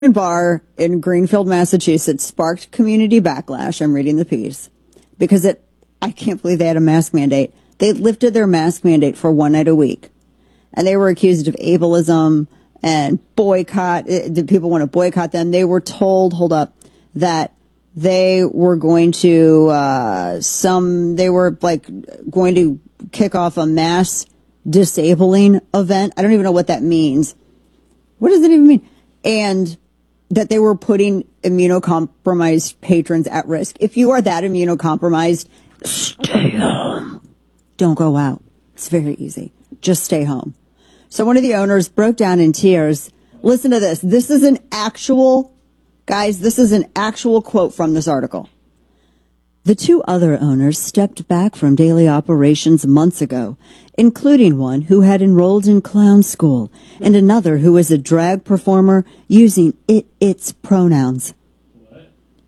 bar in Greenfield, Massachusetts sparked community backlash. I'm reading the piece because I can't believe they had a mask mandate. They lifted their mask mandate for one night a week, and they were accused of ableism and boycott. Did people want to boycott them? They were told, hold up, that they were going to they were like going to kick off a mass disabling event. I don't even know what that means. What does it even mean? And that they were putting immunocompromised patrons at risk. If you are that immunocompromised, stay home. Don't go out. It's very easy. Just stay home. So one of the owners broke down in tears. Listen to this. This is an actual, guys, this is an actual quote from this article. The two other owners stepped back from daily operations months ago, including one who had enrolled in clown school and another who was a drag performer using its pronouns. What?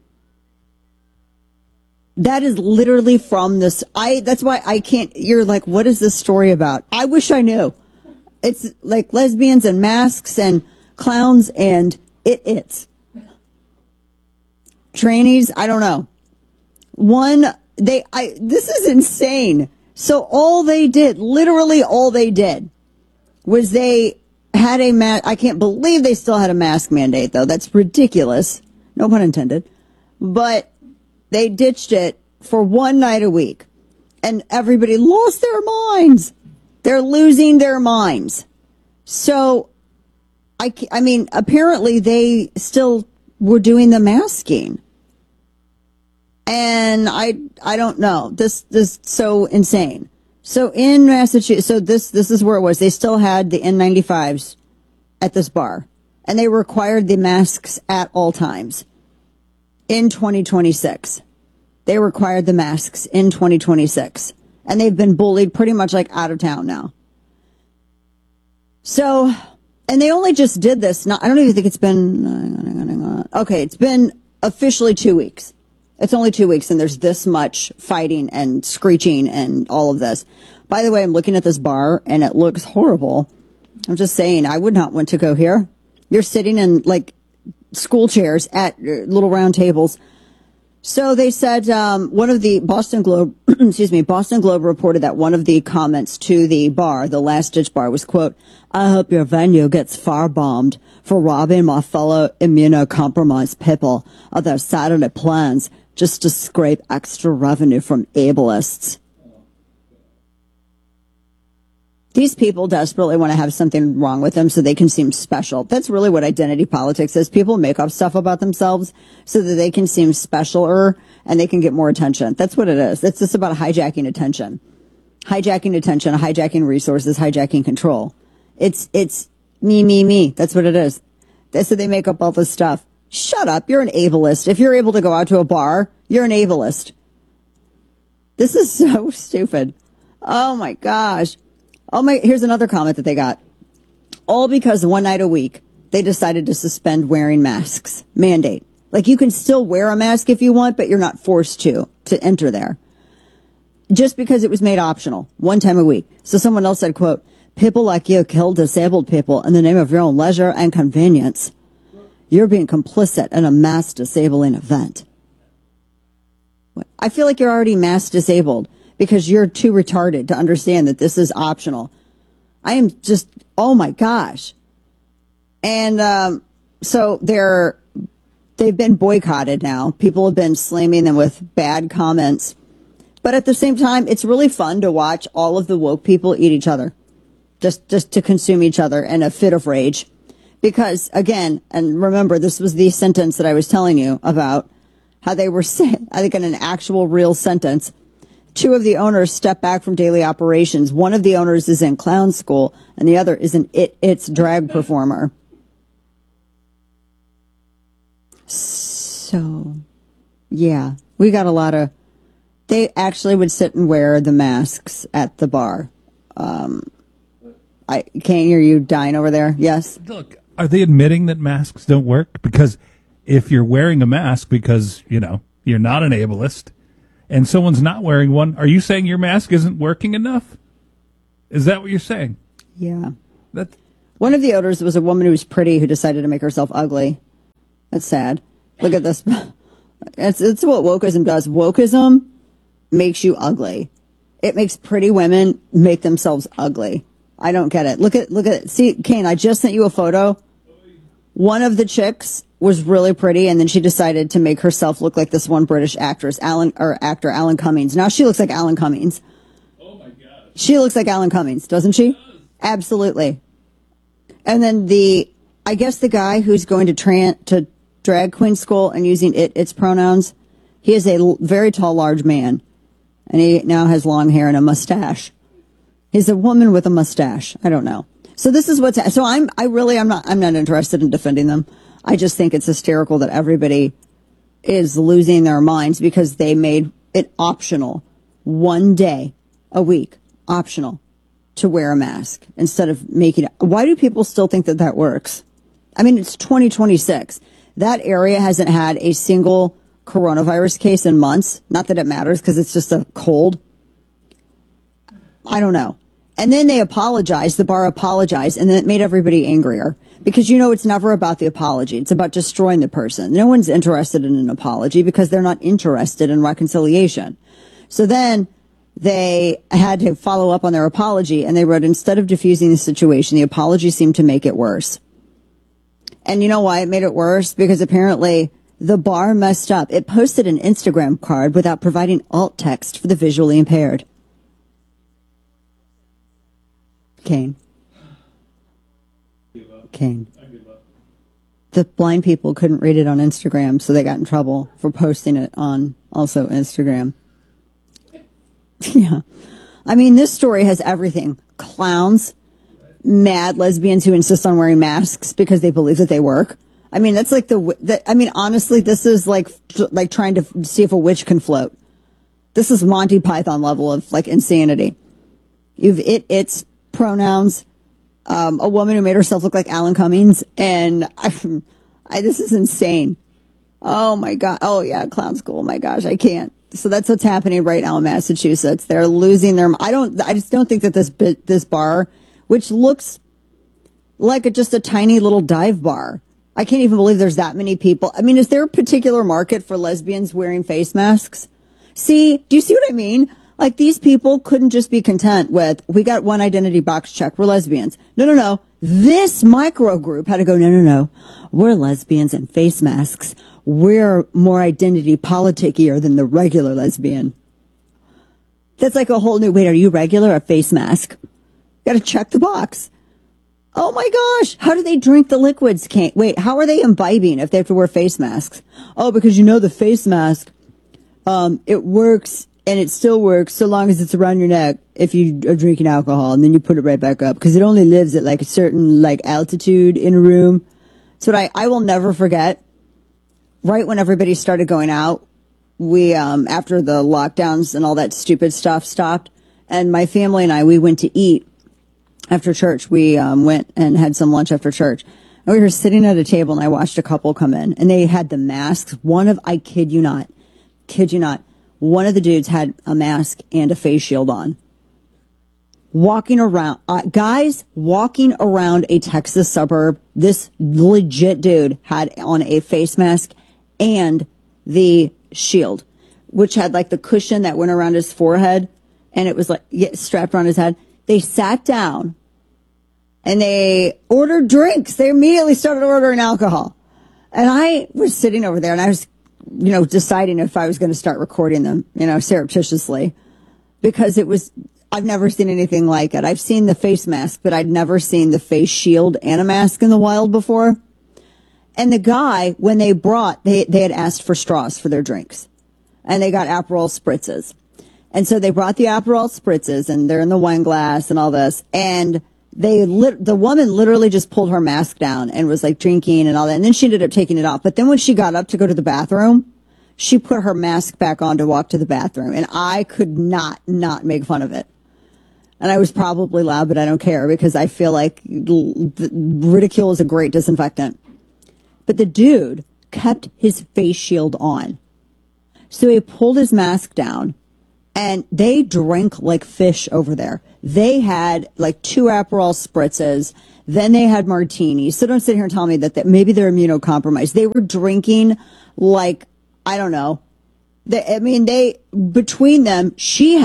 That is literally from this. That's why I can't, you're like, what is this story about? I wish I knew. It's like lesbians and masks and clowns and it's. Trainees, I don't know. This is insane. So literally all they did was they had I can't believe they still had a mask mandate though. That's ridiculous. No pun intended. But they ditched it for one night a week and everybody lost their minds. They're losing their minds. So I mean, apparently they still were doing the masking. And I don't know. This so insane. So in Massachusetts, so this is where it was. They still had the N95s at this bar, and they required the masks at all times. In 2026, they required the masks in 2026, and they've been bullied pretty much like out of town now. So, and they only just did this. I don't even think it's been. Okay, it's been officially 2 weeks. It's only 2 weeks and there's this much fighting and screeching and all of this. By the way, I'm looking at this bar and it looks horrible. I'm just saying, I would not want to go here. You're sitting in like school chairs at little round tables. So they said, one of the Boston Globe, Boston Globe reported that one of the comments to the bar, the Last Ditch Bar, was, quote, "I hope your venue gets firebombed for robbing my fellow immunocompromised people of their Saturday plans just to scrape extra revenue from ableists." These people desperately want to have something wrong with them so they can seem special. That's really what identity politics is. People make up stuff about themselves so that they can seem specialer and they can get more attention. That's what it is. It's just about hijacking attention. Hijacking resources, hijacking control. It's me. That's what it is. So they make up all this stuff. Shut up. You're an ableist. If you're able to go out to a bar, you're an ableist. This is so stupid. Oh my gosh. Here's another comment that they got. All because one night a week, they decided to suspend wearing masks. Mandate. Like you can still wear a mask if you want, but you're not forced to enter there. Just because it was made optional, one time a week. So someone else said, quote, "People like you kill disabled people in the name of your own leisure and convenience. You're being complicit in a mass disabling event." I feel like you're already mass disabled because you're too retarded to understand that this is optional. I am just, oh my gosh. And so they've been boycotted now. People have been slamming them with bad comments. But at the same time, it's really fun to watch all of the woke people eat each other. Just to consume each other in a fit of rage. Because, again, and remember, this was the sentence that I was telling you about, how they were saying, I think in an actual real sentence, two of the owners stepped back from daily operations. One of the owners is in clown school, and the other is an it's drag performer. So, yeah, we got a lot of, they actually would sit and wear the masks at the bar. I can't hear you dying over there. Yes? Look, are they admitting that masks don't work? Because if you're wearing a mask because, you're not an ableist and someone's not wearing one, are you saying your mask isn't working enough? Is that what you're saying? Yeah. One of the owners was a woman who was pretty who decided to make herself ugly. That's sad. Look at this. It's what wokeism does. Wokeism makes you ugly. It makes pretty women make themselves ugly. I don't get it. Look at it. See, Kane, I just sent you a photo. One of the chicks was really pretty, and then she decided to make herself look like this one British actor, Alan Cummings. Now she looks like Alan Cummings. Oh my God. She looks like Alan Cummings, doesn't she? Absolutely. And then I guess the guy who's going to drag queen school and using its pronouns, he is a very tall, large man, and he now has long hair and a mustache. He's a woman with a mustache. I don't know. So this is so I'm not interested in defending them. I just think it's hysterical that everybody is losing their minds because they made it optional, one day a week, optional to wear a mask instead of making it. Why do people still think that works? I mean, it's 2026. That area hasn't had a single coronavirus case in months. Not that it matters because it's just a cold. I don't know. And then they apologized, the bar apologized, and then it made everybody angrier. Because it's never about the apology. It's about destroying the person. No one's interested in an apology because they're not interested in reconciliation. So then they had to follow up on their apology, and they wrote, instead of diffusing the situation, the apology seemed to make it worse. And you know why it made it worse? Because apparently the bar messed up. It posted an Instagram card without providing alt text for the visually impaired. Kane. The blind people couldn't read it on Instagram, so they got in trouble for posting it on also Instagram. Yeah. I mean, this story has everything. Clowns, mad lesbians who insist on wearing masks because they believe that they work. I mean, that's like honestly, this is like trying to see if a witch can float. This is Monty Python level of like insanity. It's pronouns, a woman who made herself look like Alan Cummings, and this is insane. Oh my God. Oh yeah, clown school. Oh my gosh, I can't. So that's what's happening right now in Massachusetts. They're losing their. I just don't think that this bar, which looks like just a tiny little dive bar. I can't even believe there's that many people. I mean, is there a particular market for lesbians wearing face masks? See, do you see what I mean? Like, these people couldn't just be content with, we got one identity box check, we're lesbians. No. This micro group had to go, no. We're lesbians in face masks. We're more identity politickier than the regular lesbian. That's like a whole new, wait, are you regular or face mask? Got to check the box. Oh my gosh. How do they drink the liquids? Wait, how are they imbibing if they have to wear face masks? Oh, because the face mask, it works. And it still works so long as it's around your neck if you are drinking alcohol, and then you put it right back up because it only lives at like a certain like altitude in a room. So what I will never forget. Right when everybody started going out, we after the lockdowns and all that stupid stuff stopped, and my family and we went to eat after church. We went and had some lunch after church. And we were sitting at a table, and I watched a couple come in, and they had the masks. I kid you not. One of the dudes had a mask and a face shield on. Guys walking around a Texas suburb, this legit dude had on a face mask and the shield, which had like the cushion that went around his forehead, and it was like strapped around his head. They sat down and they ordered drinks. They immediately started ordering alcohol. And I was sitting over there, and I was deciding if I was going to start recording them, surreptitiously, because I've never seen anything like it. I've seen the face mask, but I'd never seen the face shield and a mask in the wild before. And the guy, when they had asked for straws for their drinks, and they got Aperol spritzes. And so they brought the Aperol spritzes, and they're in the wine glass and all this. And the woman literally just pulled her mask down and was like drinking and all that. And then she ended up taking it off. But then when she got up to go to the bathroom, she put her mask back on to walk to the bathroom. And I could not make fun of it. And I was probably loud, but I don't care because I feel like ridicule is a great disinfectant. But the dude kept his face shield on. So he pulled his mask down, and they drank like fish over there. They had like 2 Aperol spritzes. Then they had martinis. So don't sit here and tell me that maybe they're immunocompromised. They were drinking like, I don't know. Between them,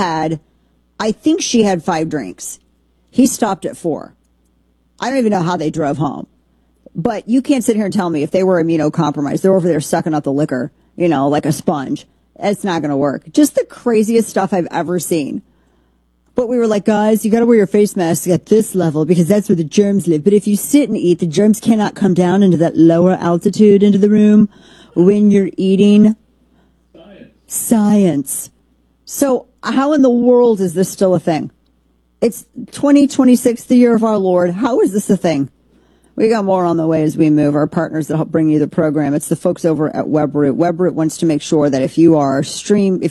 I think she had 5 drinks. He stopped at 4. I don't even know how they drove home. But you can't sit here and tell me if they were immunocompromised. They're over there sucking up the liquor, like a sponge. It's not going to work. Just the craziest stuff I've ever seen. But we were like, guys, you got to wear your face mask at this level because that's where the germs live. But if you sit and eat, the germs cannot come down into that lower altitude into the room when you're eating. Science. So how in the world is this still a thing? It's 2026, the year of our Lord. How is this a thing? We got more on the way as we move. Our partners that help bring you the program. It's the folks over at Webroot. Webroot wants to make sure that if you're streaming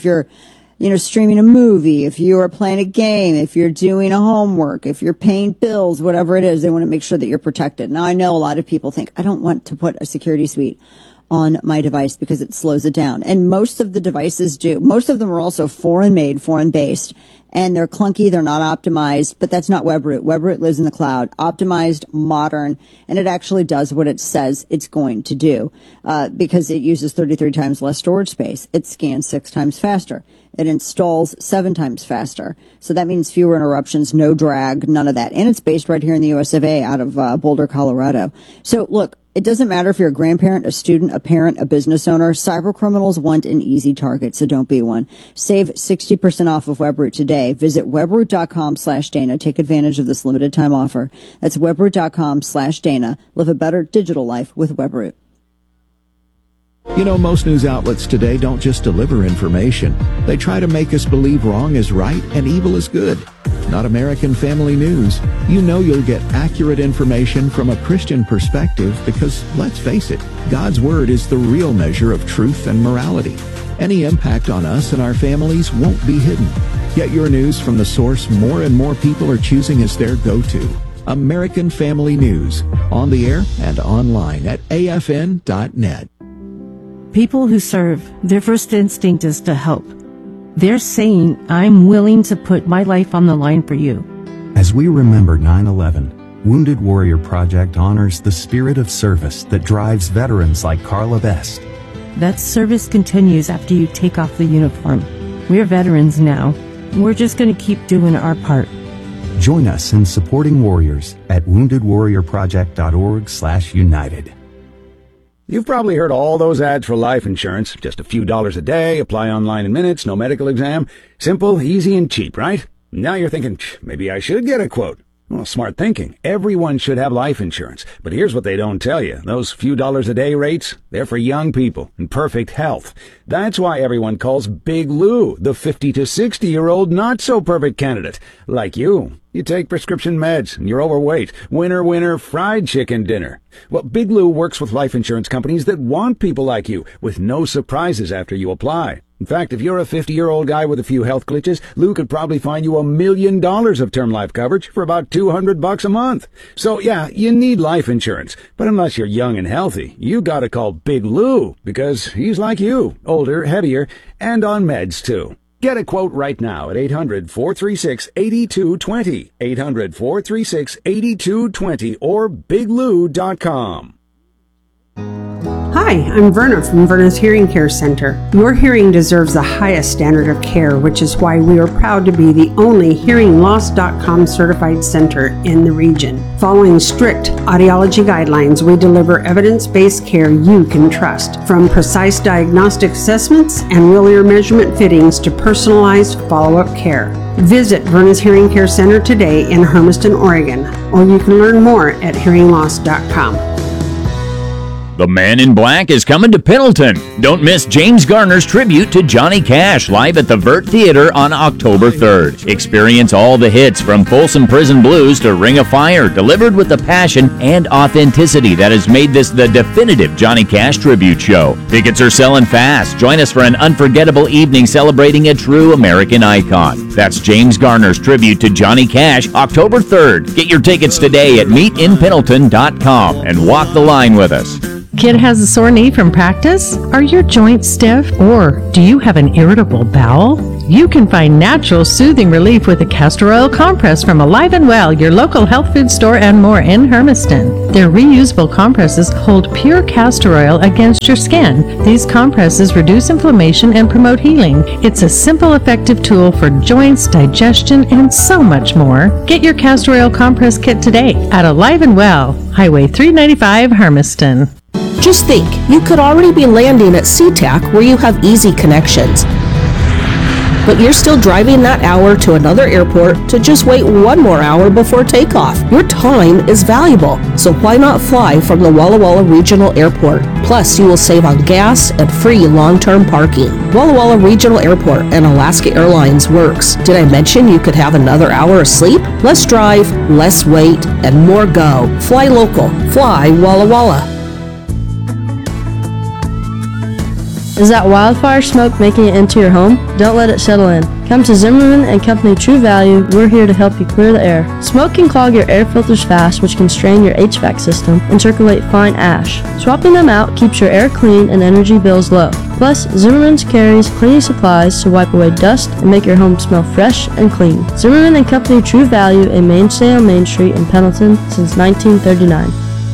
a movie, if you are playing a game, if you're doing a homework, if you're paying bills, whatever it is, they want to make sure that you're protected. Now, I know a lot of people think, I don't want to put a security suite on my device because it slows it down. And most of the devices do. Most of them are also foreign made, foreign based, and they're clunky. They're not optimized, but that's not Webroot. Webroot lives in the cloud, optimized, modern, and it actually does what it says it's going to do, because it uses 33 times less storage space. It scans 6 times faster. It installs 7 times faster. So that means fewer interruptions, no drag, none of that. And it's based right here in the US of A out of Boulder, Colorado. So look, it doesn't matter if you're a grandparent, a student, a parent, a business owner. Cyber criminals want an easy target, so don't be one. Save 60% off of Webroot today. Visit webroot.com/Dana. Take advantage of this limited time offer. That's webroot.com/Dana. Live a better digital life with Webroot. You know, most news outlets today don't just deliver information. They try to make us believe wrong is right and evil is good. Not American Family News. You know you'll get accurate information from a Christian perspective because, let's face it, God's Word is the real measure of truth and morality. Any impact on us and our families won't be hidden. Get your news from the source more and more people are choosing as their go-to. American Family News. On the air and online at afn.net. People who serve, their first instinct is to help. They're saying, I'm willing to put my life on the line for you. As we remember 9/11, Wounded Warrior Project honors the spirit of service that drives veterans like Carla Best. That service continues after you take off the uniform. We're veterans now. We're just going to keep doing our part. Join us in supporting warriors at woundedwarriorproject.org/united. You've probably heard all those ads for life insurance. Just a few dollars a day, apply online in minutes, no medical exam. Simple, easy, and cheap, right? Now you're thinking, maybe I should get a quote. Well, smart thinking. Everyone should have life insurance. But here's what they don't tell you. Those few dollars a day rates, they're for young people in perfect health. That's why everyone calls Big Lou the 50 to 60-year-old not-so-perfect candidate. Like you. You take prescription meds, and you're overweight. Winner, winner, fried chicken dinner. Well, Big Lou works with life insurance companies that want people like you, with no surprises after you apply. In fact, if you're a 50-year-old guy with a few health glitches, Lou could probably find you $1 million of term life coverage for about $200 a month. So yeah, you need life insurance. But unless you're young and healthy, you gotta call Big Lou, because he's like you, older, heavier, and on meds too. Get a quote right now at 800-436-8220, 800-436-8220, or biglou.com. Hi, I'm Verna from Verna's Hearing Care Center. Your hearing deserves the highest standard of care, which is why we are proud to be the only HearingLoss.com certified center in the region. Following strict audiology guidelines, we deliver evidence-based care you can trust, from precise diagnostic assessments and real ear measurement fittings to personalized follow-up care. Visit Verna's Hearing Care Center today in Hermiston, Oregon, or you can learn more at HearingLoss.com. The Man in Black is coming to Pendleton. Don't miss James Garner's tribute to Johnny Cash live at the Vert Theater on October 3rd. Experience all the hits from Folsom Prison Blues to Ring of Fire, delivered with the passion and authenticity that has made this the definitive Johnny Cash tribute show. Tickets are selling fast. Join us for an unforgettable evening celebrating a true American icon. That's James Garner's tribute to Johnny Cash, October 3rd. Get your tickets today at meetinpendleton.com and walk the line with us. Kid has a sore knee from practice? Are your joints stiff? Or do you have an irritable bowel? You can find natural, soothing relief with a castor oil compress from Alive and Well, your local health food store and more in Hermiston. Their reusable compresses hold pure castor oil against your skin. These compresses reduce inflammation and promote healing. It's a simple, effective tool for joints, digestion, and so much more. Get your castor oil compress kit today at Alive and Well, Highway 395, Hermiston. Just think, you could already be landing at SeaTac where you have easy connections. But you're still driving that hour to another airport to just wait one more hour before takeoff. Your time is valuable, so why not fly from the Walla Walla Regional Airport? Plus, you will save on gas and free long-term parking. Walla Walla Regional Airport and Alaska Airlines works. Did I mention you could have another hour of sleep? Less drive, less wait, and more go. Fly local. Fly Walla Walla. Is that wildfire smoke making it into your home? Don't let it settle in. Come to Zimmerman and Company True Value. We're here to help you clear the air. Smoke can clog your air filters fast, which can strain your HVAC system and circulate fine ash. Swapping them out keeps your air clean and energy bills low. Plus, Zimmerman's carries cleaning supplies to wipe away dust and make your home smell fresh and clean. Zimmerman and Company True Value, a mainstay on Main Street in Pendleton since 1939.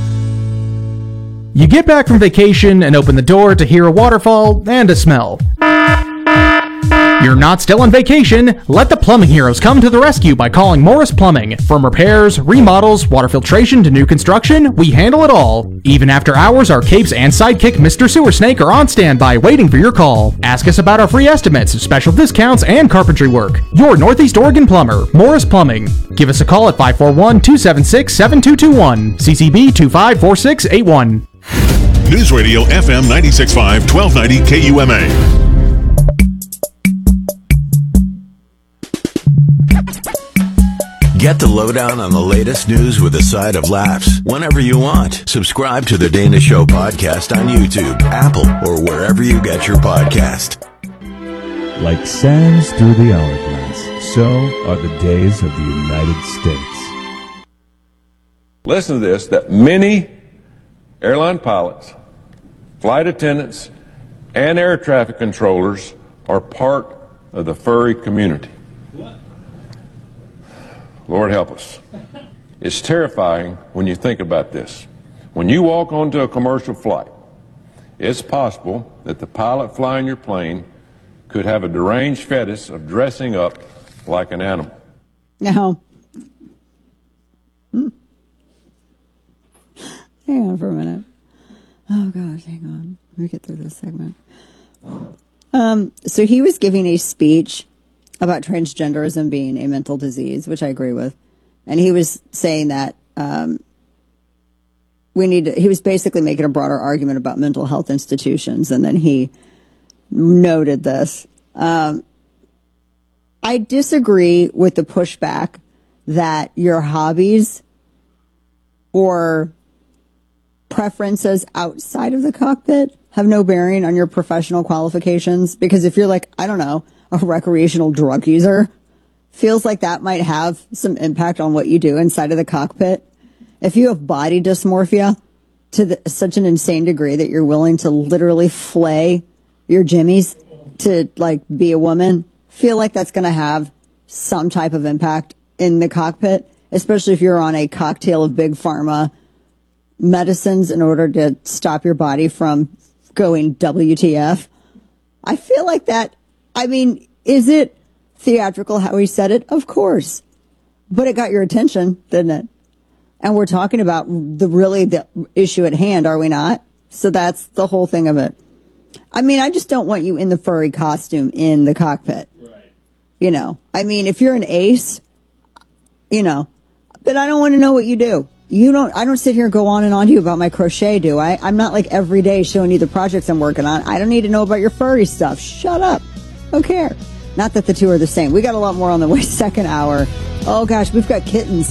You get back from vacation and open the door to hear a waterfall and a smell. You're not still on vacation. Let the plumbing heroes come to the rescue by calling Morris Plumbing. From repairs, remodels, water filtration to new construction, we handle it all. Even after hours, our capes and sidekick Mr. Sewer Snake are on standby waiting for your call. Ask us about our free estimates, special discounts, and carpentry work. Your Northeast Oregon plumber, Morris Plumbing. Give us a call at 541-276-7221. CCB 254681. News Radio FM 96.5, 1290 KUMA. Get the lowdown on the latest news with a side of laughs whenever you want. Subscribe to the Dana Show podcast on YouTube, Apple, or wherever you get your podcast. Like sands through the hourglass, so are the days of the United States. Listen to this, that many airline pilots, flight attendants, and air traffic controllers are part of the furry community. Lord help us. It's terrifying when you think about this. When you walk onto a commercial flight, it's possible that the pilot flying your plane could have a deranged fetish of dressing up like an animal. No. Hang on for a minute. Oh, gosh, hang on. Let me get through this segment. So he was giving a speech about transgenderism being a mental disease, which I agree with. And he was saying that he was basically making a broader argument about mental health institutions. And then he noted this. I disagree with the pushback that your hobbies or preferences outside of the cockpit have no bearing on your professional qualifications. Because if you're like, I don't know, a recreational drug user, feels like that might have some impact on what you do inside of the cockpit. If you have body dysmorphia to such an insane degree that you're willing to literally flay your jimmies to like be a woman, feel like that's going to have some type of impact in the cockpit, especially if you're on a cocktail of big pharma medicines in order to stop your body from going WTF. I feel like that. I mean, is it theatrical how he said it? Of course. But it got your attention, didn't it? And we're talking about the issue at hand, are we not? So that's the whole thing of it. I mean, I just don't want you in the furry costume in the cockpit. Right. You know, I mean, if you're an ace, you know, but I don't want to know what you do. I don't sit here and go on and on to you about my crochet, do I? I'm not like every day showing you the projects I'm working on. I don't need to know about your furry stuff. Shut up. Don't care. Not that the two are the same. We got a lot more on the way. Second hour. Oh gosh, we've got kittens.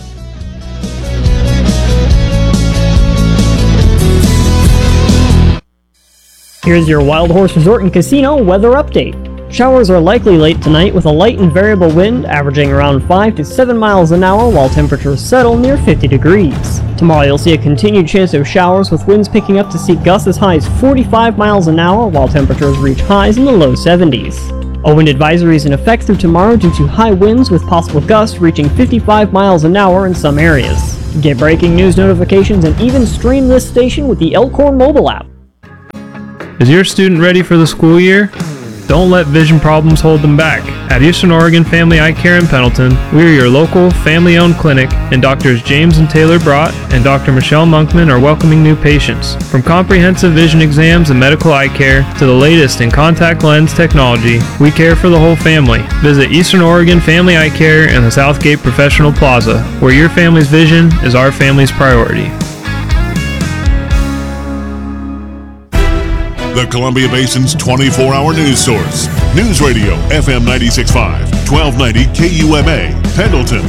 Here's your Wild Horse Resort and Casino weather update. Showers are likely late tonight with a light and variable wind averaging around 5 to 7 miles an hour while temperatures settle near 50 degrees. Tomorrow you'll see a continued chance of showers with winds picking up to see gusts as high as 45 miles an hour while temperatures reach highs in the low 70s. A wind advisory is in effect through tomorrow due to high winds with possible gusts reaching 55 miles an hour in some areas. Get breaking news notifications and even stream this station with the Elkhorn mobile app. Is your student ready for the school year? Don't let vision problems hold them back. At Eastern Oregon Family Eye Care in Pendleton, we are your local, family-owned clinic, and Drs. James and Taylor Brott and Dr. Michelle Monkman are welcoming new patients. From comprehensive vision exams and medical eye care to the latest in contact lens technology, we care for the whole family. Visit Eastern Oregon Family Eye Care in the Southgate Professional Plaza, where your family's vision is our family's priority. The Columbia Basin's 24-hour news source. News Radio, FM 96.5, 1290 KUMA, Pendleton.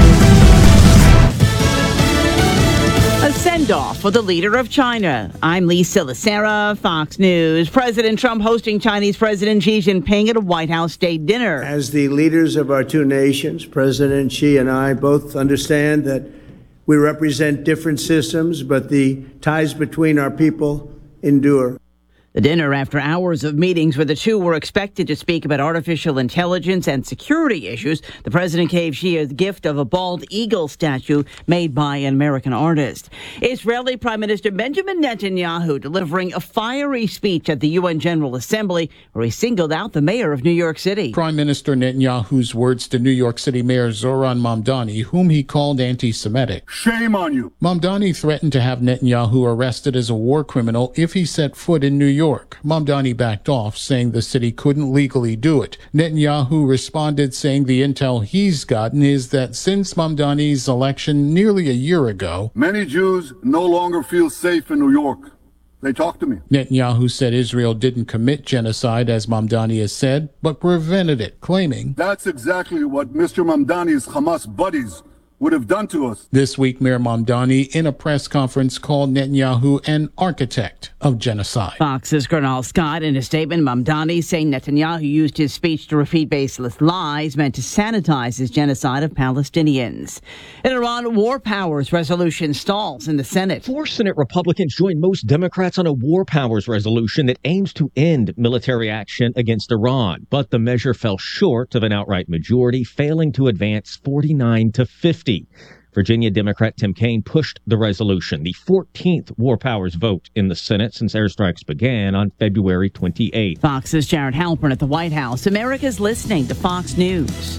A send-off for the leader of China. I'm Lisa Lacera, Fox News. President Trump hosting Chinese President Xi Jinping at a White House state dinner. As the leaders of our two nations, President Xi and I both understand that we represent different systems, but the ties between our people endure. The dinner after hours of meetings where the two were expected to speak about artificial intelligence and security issues. The president gave Xi a gift of a bald eagle statue made by an American artist. Israeli Prime Minister Benjamin Netanyahu delivering a fiery speech at the UN General Assembly where he singled out the mayor of New York City. Prime Minister Netanyahu's words to New York City Mayor Zoran Mamdani, whom he called anti-Semitic. Shame on you. Mamdani threatened to have Netanyahu arrested as a war criminal if he set foot in New York. Mamdani backed off, saying the city couldn't legally do it. Netanyahu responded, saying the intel he's gotten is that since Mamdani's election nearly a year ago, many Jews no longer feel safe in New York. They talk to me. Netanyahu said Israel didn't commit genocide, as Mamdani has said, but prevented it, claiming that's exactly what Mr. Mamdani's Hamas buddies would have done to us. This week, Mayor Mamdani, in a press conference, called Netanyahu an architect of genocide. Fox's Gernal Scott in a statement, Mamdani saying Netanyahu used his speech to repeat baseless lies meant to sanitize his genocide of Palestinians. In Iran, war powers resolution stalls in the Senate. 4 Senate Republicans joined most Democrats on a war powers resolution that aims to end military action against Iran. But the measure fell short of an outright majority, failing to advance 49-50. Virginia Democrat Tim Kaine pushed the resolution, the 14th war powers vote in the Senate since airstrikes began on February 28th. Fox's Jared Halpern at the White House. America's listening to Fox News.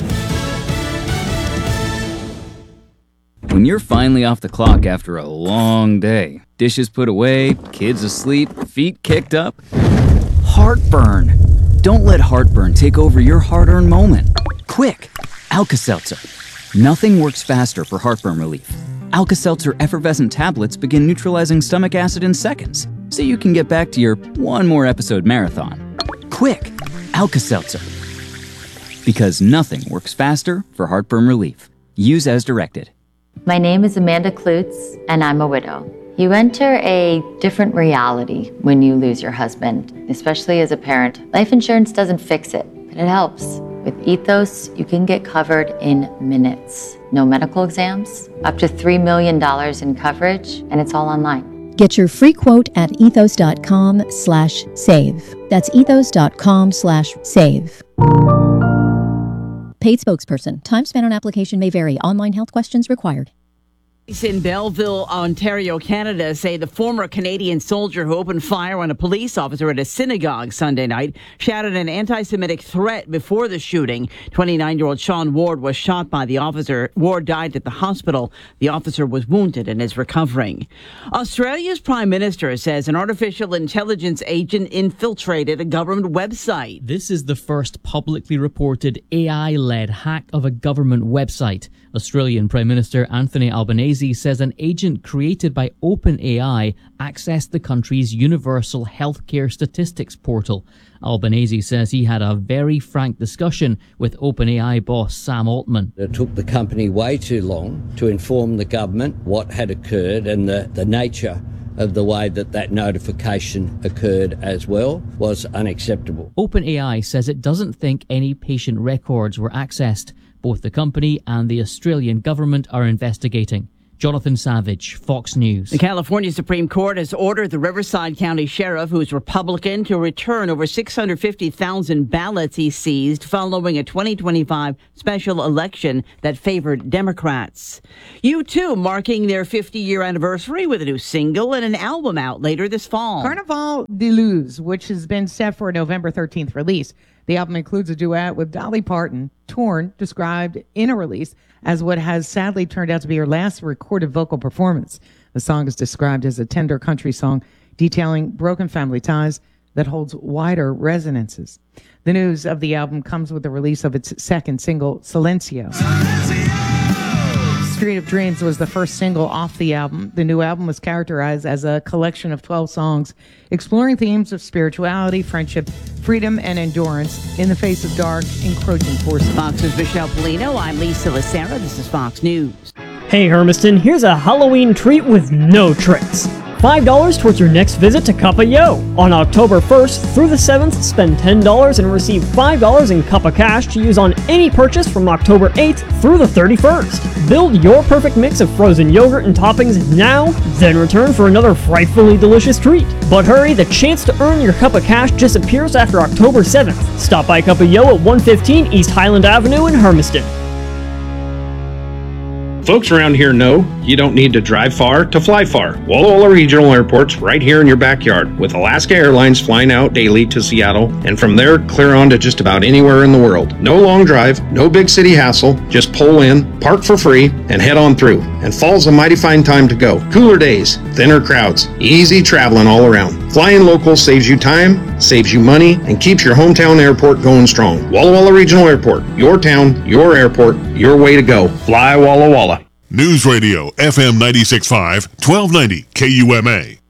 When you're finally off the clock after a long day, dishes put away, kids asleep, feet kicked up, heartburn. Don't let heartburn take over your hard-earned moment. Quick, Alka-Seltzer. Nothing works faster for heartburn relief. Alka-Seltzer effervescent tablets begin neutralizing stomach acid in seconds, so you can get back to your one more episode marathon. Quick, Alka-Seltzer. Because nothing works faster for heartburn relief. Use as directed. My name is Amanda Klutz, and I'm a widow. You enter a different reality when you lose your husband, especially as a parent. Life insurance doesn't fix it, but it helps. With Ethos, you can get covered in minutes. No medical exams, up to $3 million in coverage, and it's all online. Get your free quote at ethos.com/save. That's ethos.com/save. Paid spokesperson. Time spent on application may vary. Online health questions required. In Belleville, Ontario, Canada, say the former Canadian soldier who opened fire on a police officer at a synagogue Sunday night shouted an anti-Semitic threat before the shooting. 29-year-old Sean Ward was shot by the officer. Ward died at the hospital. The officer was wounded and is recovering. Australia's Prime Minister says an artificial intelligence agent infiltrated a government website. This is the first publicly reported AI-led hack of a government website. Australian Prime Minister Anthony Albanese says an agent created by OpenAI accessed the country's universal healthcare statistics portal. Albanese says he had a very frank discussion with OpenAI boss Sam Altman. It took the company way too long to inform the government what had occurred, and the nature of the way that notification occurred as well was unacceptable. OpenAI says it doesn't think any patient records were accessed. Both the company and the Australian government are investigating. Jonathan Savage, Fox News. The California Supreme Court has ordered the Riverside County Sheriff, who is Republican, to return over 650,000 ballots he seized following a 2025 special election that favored Democrats. U2 marking their 50-year anniversary with a new single and an album out later this fall. Carnaval de Luz, which has been set for a November 13th release. The album includes a duet with Dolly Parton. Torn described in a release as what has sadly turned out to be her last recorded vocal performance. The song is described as a tender country song detailing broken family ties that holds wider resonances. The news of the album comes with the release of its second single, Silencio. Street of Dreams was the first single off the album. The new album was characterized as a collection of 12 songs exploring themes of spirituality, friendship, freedom, and endurance in the face of dark, encroaching forces. Fox's Michelle Polino. I'm Lisa Lacera. This is Fox News. Hey Hermiston, here's a Halloween treat with no tricks. $5 towards your next visit to Cup of Yo. On October 1st through the 7th, spend $10 and receive $5 in Cup of Cash to use on any purchase from October 8th through the 31st. Build your perfect mix of frozen yogurt and toppings now, then return for another frightfully delicious treat. But hurry, the chance to earn your Cup of Cash disappears after October 7th. Stop by Cup of Yo at 115 East Highland Avenue in Hermiston. Folks around here know you don't need to drive far to fly far. Walla Walla Regional Airport's right here in your backyard, with Alaska Airlines flying out daily to Seattle, and from there clear on to just about anywhere in the world. No long drive, no big city hassle, just pull in, park for free, and head on through. And fall's a mighty fine time to go. Cooler days, thinner crowds, easy traveling all around. Flying local saves you time, saves you money, and keeps your hometown airport going strong. Walla Walla Regional Airport, your town, your airport, your way to go. Fly Walla Walla. News Radio FM 96.5, 1290 KUMA.